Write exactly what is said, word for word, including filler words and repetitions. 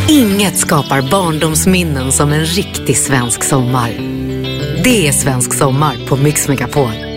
Inget skapar barndomsminnen som en riktig svensk sommar. Det är svensk sommar på Mix Megapol.